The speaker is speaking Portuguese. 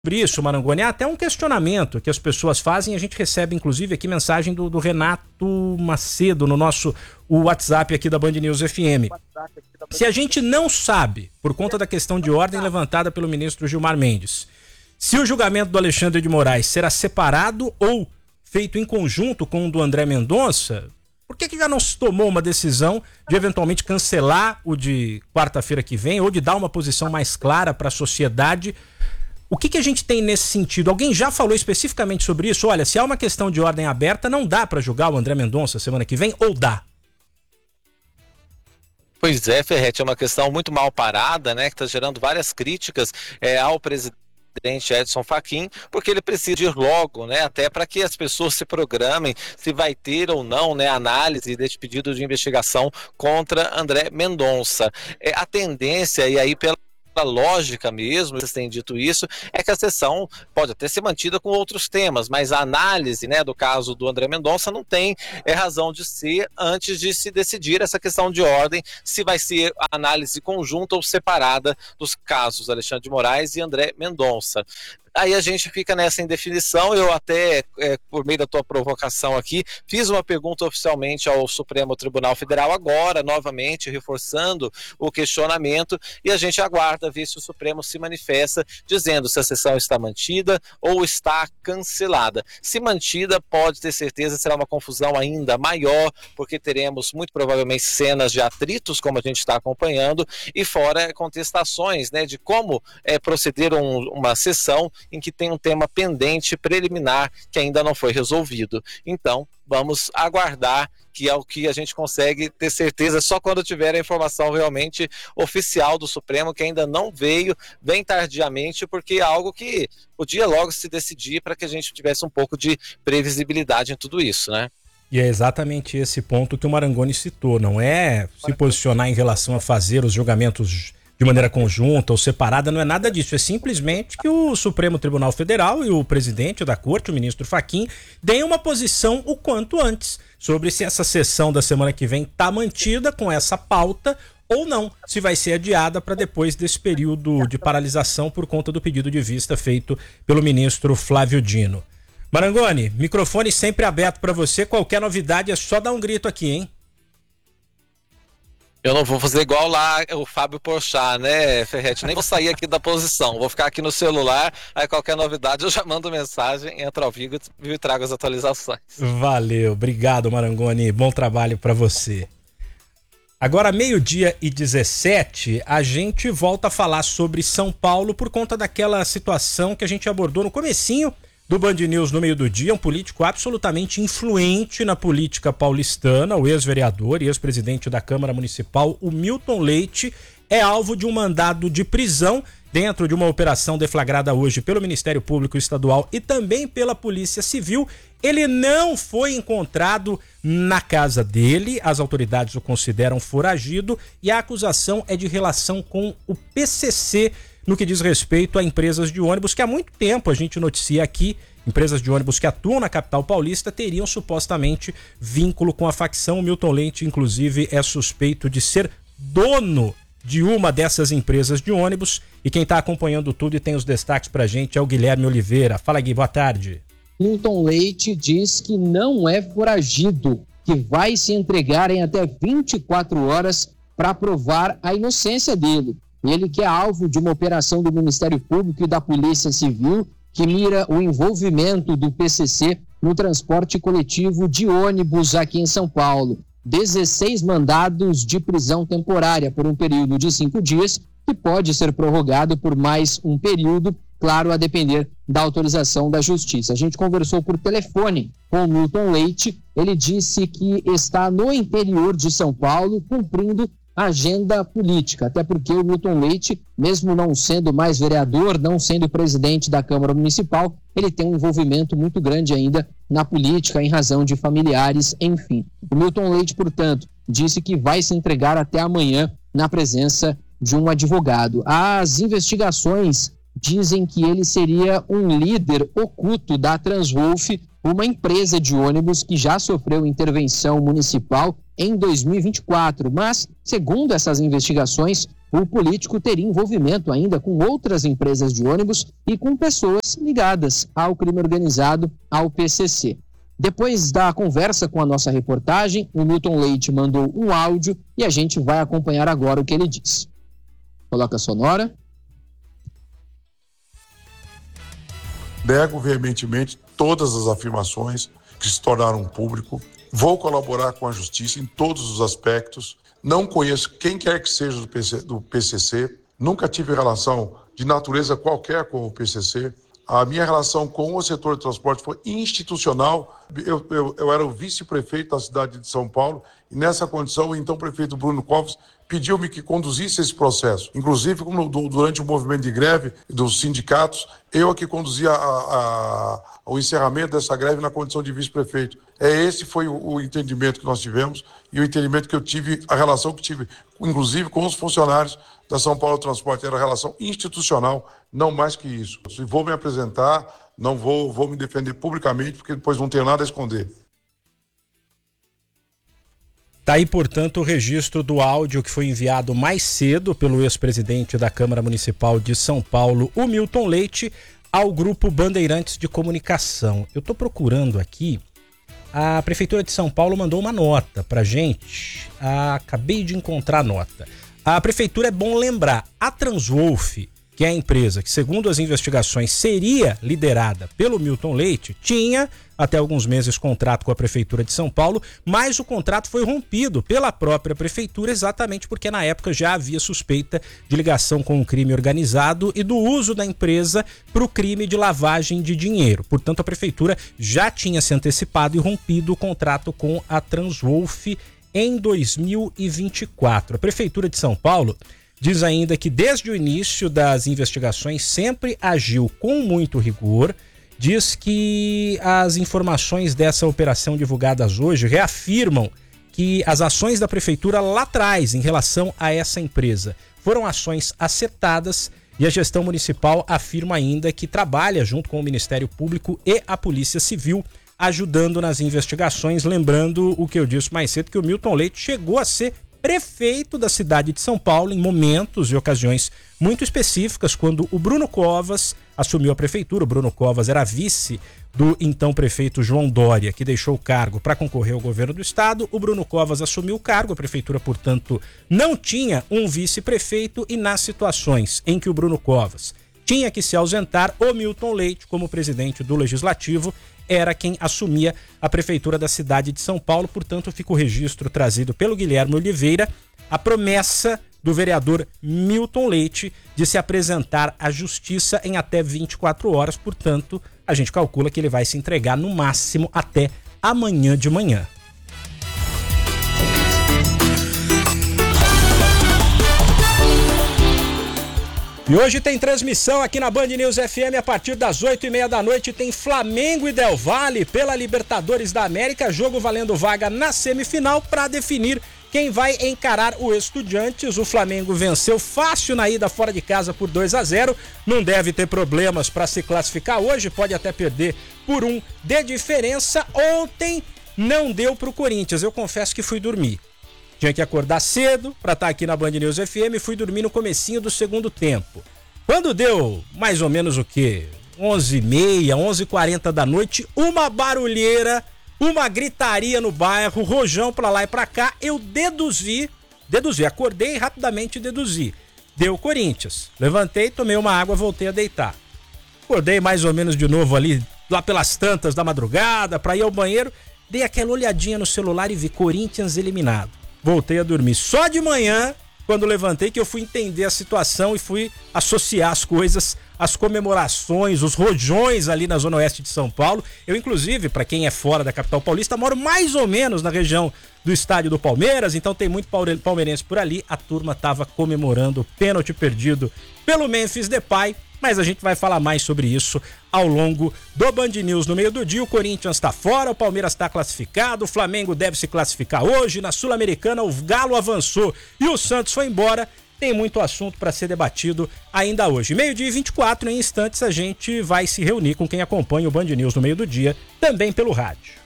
isso, Marangoni, há até um questionamento que as pessoas fazem, a gente recebe inclusive aqui mensagem do Renato Macedo no nosso WhatsApp aqui da Band News FM. Se a gente não sabe, por conta da questão de ordem levantada pelo ministro Gilmar Mendes, se o julgamento do Alexandre de Moraes será separado ou feito em conjunto com o do André Mendonça, por que já não se tomou uma decisão de eventualmente cancelar o de quarta-feira que vem ou de dar uma posição mais clara para a sociedade? O que a gente tem nesse sentido? Alguém já falou especificamente sobre isso? Olha, se há uma questão de ordem aberta, não dá para julgar o André Mendonça semana que vem, ou dá? Pois é, Ferretti, é uma questão muito mal parada, né, que está gerando várias críticas ao presidente Edson Fachin, porque ele precisa ir logo, né, até para que as pessoas se programem se vai ter ou não, né, análise deste pedido de investigação contra André Mendonça. A tendência, e aí pela lógica mesmo, vocês têm dito isso, é que a sessão pode até ser mantida com outros temas, mas a análise, né, do caso do André Mendonça não tem razão de ser antes de se decidir essa questão de ordem, se vai ser análise conjunta ou separada dos casos Alexandre de Moraes e André Mendonça. Aí a gente fica nessa indefinição. Eu até, por meio da tua provocação aqui, fiz uma pergunta oficialmente ao Supremo Tribunal Federal agora, novamente, reforçando o questionamento, e a gente aguarda ver se o Supremo se manifesta, dizendo se a sessão está mantida ou está cancelada. Se mantida, pode ter certeza, será uma confusão ainda maior, porque teremos muito provavelmente cenas de atritos, como a gente está acompanhando, e fora contestações, né, de como proceder uma sessão em que tem um tema pendente preliminar que ainda não foi resolvido. Então, vamos aguardar, que é o que a gente consegue ter certeza só quando tiver a informação realmente oficial do Supremo, que ainda não veio, bem tardiamente, porque é algo que podia logo se decidir para que a gente tivesse um pouco de previsibilidade em tudo isso, né? E é exatamente esse ponto que o Marangoni citou, não é se posicionar em relação a fazer os julgamentos de maneira conjunta ou separada, não é nada disso, é simplesmente que o Supremo Tribunal Federal e o presidente da Corte, o ministro Fachin, deem uma posição o quanto antes sobre se essa sessão da semana que vem está mantida com essa pauta ou não, se vai ser adiada para depois desse período de paralisação por conta do pedido de vista feito pelo ministro Flávio Dino. Marangoni, microfone sempre aberto para você, qualquer novidade é só dar um grito aqui, hein? Eu não vou fazer igual lá o Fábio Porchat, né, Ferretti? Nem vou sair aqui da posição, vou ficar aqui no celular, aí qualquer novidade eu já mando mensagem, entro ao vivo e trago as atualizações. Valeu, obrigado, Marangoni, bom trabalho para você. Agora, 12:17, a gente volta a falar sobre São Paulo por conta daquela situação que a gente abordou no comecinho do Band News no meio do dia, um político absolutamente influente na política paulistana, o ex-vereador e ex-presidente da Câmara Municipal, o Milton Leite, é alvo de um mandado de prisão dentro de uma operação deflagrada hoje pelo Ministério Público Estadual e também pela Polícia Civil. Ele não foi encontrado na casa dele, as autoridades o consideram foragido e a acusação é de relação com o PCC, no que diz respeito a empresas de ônibus, que há muito tempo a gente noticia aqui, empresas de ônibus que atuam na capital paulista teriam supostamente vínculo com a facção. O Milton Leite, inclusive, é suspeito de ser dono de uma dessas empresas de ônibus. E quem está acompanhando tudo e tem os destaques pra gente é o Guilherme Oliveira. Fala, Gui, boa tarde. Milton Leite diz que não é foragido, que vai se entregar em até 24 horas para provar a inocência dele. Ele que é alvo de uma operação do Ministério Público e da Polícia Civil que mira o envolvimento do PCC no transporte coletivo de ônibus aqui em São Paulo. 16 mandados de prisão temporária por um período de 5 dias, que pode ser prorrogado por mais um período, claro, a depender da autorização da Justiça. A gente conversou por telefone com o Milton Leite. Ele disse que está no interior de São Paulo cumprindo agenda política, até porque o Milton Leite, mesmo não sendo mais vereador, não sendo presidente da Câmara Municipal, ele tem um envolvimento muito grande ainda na política, em razão de familiares, enfim. O Milton Leite, portanto, disse que vai se entregar até amanhã na presença de um advogado. As investigações dizem que ele seria um líder oculto da Transwolf, uma empresa de ônibus que já sofreu intervenção municipal em 2024, mas, segundo essas investigações, o político teria envolvimento ainda com outras empresas de ônibus e com pessoas ligadas ao crime organizado, ao PCC. Depois da conversa com a nossa reportagem, o Milton Leite mandou um áudio e a gente vai acompanhar agora o que ele diz. Coloca a sonora. Nego veementemente todas as afirmações que se tornaram público. Vou colaborar com a justiça em todos os aspectos. Não conheço quem quer que seja do PCC. Nunca tive relação de natureza qualquer com o PCC. A minha relação com o setor de transporte foi institucional. Eu era o vice-prefeito da cidade de São Paulo e nessa condição o então prefeito Bruno Covas pediu-me que conduzisse esse processo. Inclusive, durante o movimento de greve dos sindicatos, eu que conduzia o encerramento dessa greve na condição de vice-prefeito. Esse foi o entendimento que nós tivemos e o entendimento que eu tive, a relação que tive, inclusive com os funcionários da São Paulo Transporte, era relação institucional, não mais que isso. Se vou me apresentar, não vou me defender publicamente, porque depois não tenho nada a esconder. Tá aí, portanto, o registro do áudio que foi enviado mais cedo pelo ex-presidente da Câmara Municipal de São Paulo, o Milton Leite, ao Grupo Bandeirantes de Comunicação. Eu tô procurando aqui, a Prefeitura de São Paulo mandou uma nota pra gente, acabei de encontrar a nota. A Prefeitura, é bom lembrar, a Transwolf, que é a empresa que, segundo as investigações, seria liderada pelo Milton Leite, tinha até alguns meses contrato com a Prefeitura de São Paulo, mas o contrato foi rompido pela própria Prefeitura exatamente porque na época já havia suspeita de ligação com o crime organizado e do uso da empresa para o crime de lavagem de dinheiro. Portanto, a Prefeitura já tinha se antecipado e rompido o contrato com a Transwolf em 2024. A Prefeitura de São Paulo diz ainda que desde o início das investigações sempre agiu com muito rigor. Diz que as informações dessa operação divulgadas hoje reafirmam que as ações da Prefeitura lá atrás em relação a essa empresa foram ações acertadas e a gestão municipal afirma ainda que trabalha junto com o Ministério Público e a Polícia Civil ajudando nas investigações. Lembrando o que eu disse mais cedo, que o Milton Leite chegou a ser prefeito da cidade de São Paulo em momentos e ocasiões muito específicas, quando o Bruno Covas assumiu a prefeitura. O Bruno Covas era vice do então prefeito João Dória, que deixou o cargo para concorrer ao governo do estado. O Bruno Covas assumiu o cargo, a prefeitura, portanto, não tinha um vice-prefeito, e nas situações em que o Bruno Covas tinha que se ausentar, o Milton Leite, como presidente do Legislativo, era quem assumia a prefeitura da cidade de São Paulo. Portanto, fica o registro trazido pelo Guilherme Oliveira, a promessa do vereador Milton Leite de se apresentar à justiça em até 24 horas. Portanto, a gente calcula que ele vai se entregar no máximo até amanhã de manhã. E hoje tem transmissão aqui na Band News FM a partir das 8h30 da noite. Tem Flamengo e Del Valle pela Libertadores da América, jogo valendo vaga na semifinal para definir quem vai encarar o Estudiantes. O Flamengo venceu fácil na ida fora de casa por 2-0, não deve ter problemas para se classificar hoje, pode até perder por 1 de diferença. Ontem não deu pro Corinthians, eu confesso que fui dormir. Tinha que acordar cedo para estar aqui na Band News FM, fui dormir no comecinho do segundo tempo. Quando deu mais ou menos o quê? 11h30, 11h40 da noite, uma barulheira, uma gritaria no bairro, rojão pra lá e pra cá, eu deduzi, acordei e rapidamente deduzi. Deu Corinthians. Levantei, tomei uma água, voltei a deitar. Acordei mais ou menos de novo ali, lá pelas tantas da madrugada, pra ir ao banheiro, dei aquela olhadinha no celular e vi Corinthians eliminado. Voltei a dormir. Só de manhã, quando levantei, que eu fui entender a situação e fui associar as coisas, as comemorações, os rojões ali na zona oeste de São Paulo. Eu, inclusive, para quem é fora da capital paulista, moro mais ou menos na região do estádio do Palmeiras, então tem muito palmeirense por ali. A turma tava comemorando o pênalti perdido pelo Memphis Depay, mas a gente vai falar mais sobre isso ao longo do Band News. No meio do dia, o Corinthians está fora, o Palmeiras está classificado, o Flamengo deve se classificar hoje. Na Sul-Americana, o Galo avançou e o Santos foi embora. Tem muito assunto para ser debatido ainda hoje. 12h24, em instantes, a gente vai se reunir com quem acompanha o Band News no meio do dia, também pelo rádio.